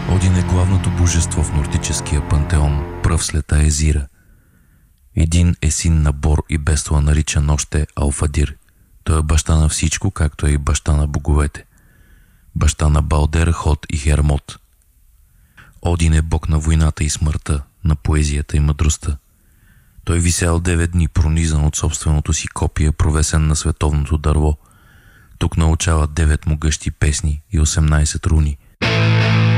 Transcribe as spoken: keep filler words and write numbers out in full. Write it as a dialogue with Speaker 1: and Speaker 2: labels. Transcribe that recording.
Speaker 1: Один е главното божество в нордическия пантеон, пръв след Аезира. Един е син на Бор и Бесла, наричан още Алфадир. Той е баща на всичко, както е и баща на боговете. Баща на Балдер, Ход и Хермот. Один е бог на войната и смъртта, на поезията и мъдростта. Той висял девет дни, пронизан от собственото си копие, провесен на световното дърво. Тук научава девет могъщи песни и осемнайсет руни.